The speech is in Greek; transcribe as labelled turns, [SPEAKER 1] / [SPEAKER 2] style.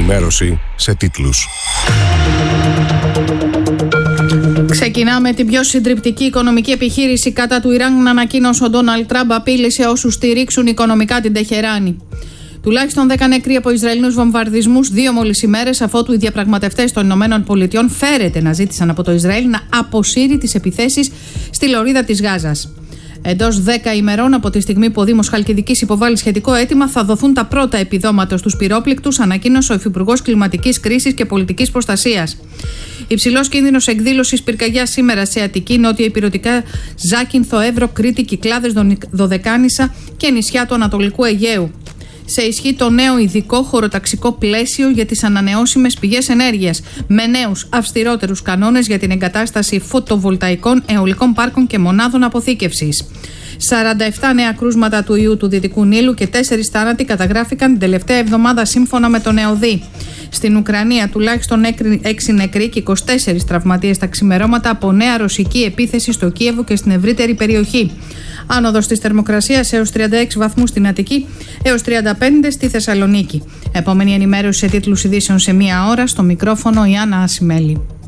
[SPEAKER 1] ενημέρωση σε τίτλους.
[SPEAKER 2] Ξεκινάμε την πιο συντριπτική οικονομική επιχείρηση κατά του Ιράν, ανακοίνωσε ο Ντόναλντ Τραμπ, απείλησε όσους στηρίξουν οικονομικά την Τεχεράνη. Τουλάχιστον 10 νεκροί από Ισραηλινούς βομβαρδισμούς, 2 μόλις ημέρες αφότου οι διαπραγματευτές των ΗΠΑ φέρεται να ζήτησαν από το Ισραήλ να αποσύρει τις επιθέσεις στη λωρίδα της Γάζας. Εντός 10 ημερών από τη στιγμή που ο Δήμος Χαλκιδικής υποβάλλει σχετικό αίτημα, θα δοθούν τα πρώτα επιδόματα στους πυρόπληκτους, ανακοίνωσε ο Υφυπουργός Κλιματικής Κρίσης και Πολιτικής Προστασίας. Υψηλός κίνδυνος εκδήλωσης πυρκαγιάς σήμερα σε Αττική, Νότια Ηπειρωτικά, Ζάκυνθο, Εύρο, Κρήτη, Κυκλάδες, Δωδεκάνησα και νησιά του Ανατολικού Αιγαίου. Σε ισχύ το νέο ειδικό χωροταξικό πλαίσιο για τις ανανεώσιμες πηγές ενέργειας, με νέους αυστηρότερους κανόνες για την εγκατάσταση φωτοβολταϊκών, αιωλικών πάρκων και μονάδων αποθήκευσης. 47 νέα κρούσματα του ιού του Δυτικού Νείλου και 4 θάνατοι καταγράφηκαν την τελευταία εβδομάδα σύμφωνα με τον ΕΟΔΗ. Στην Ουκρανία τουλάχιστον 6 νεκροί και 24 τραυματίες τα ξημερώματα από νέα ρωσική επίθεση στο Κίεβο και στην ευρύτερη περιοχή. Άνοδος της θερμοκρασίας έως 36 βαθμούς στην Αττική, έως 35 στη Θεσσαλονίκη. Επόμενη ενημέρωση σε τίτλους ειδήσεων σε 1 ώρα, στο μικρόφωνο η Άννα Ασημέλη.